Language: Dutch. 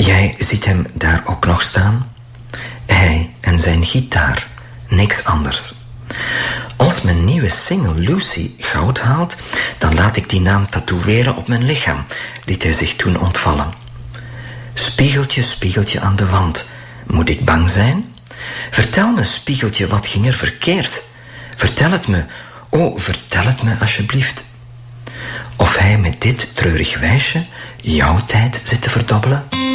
Jij ziet hem daar ook nog staan. Hij en zijn gitaar, niks anders. Als mijn nieuwe single Lucy goud haalt, dan laat ik die naam tatoeëren op mijn lichaam, liet hij zich toen ontvallen. Spiegeltje, spiegeltje aan de wand, moet ik bang zijn? Vertel me, spiegeltje, wat ging er verkeerd? Vertel het me, oh, vertel het me alsjeblieft. Of hij met dit treurig wijsje jouw tijd zit te verdobbelen?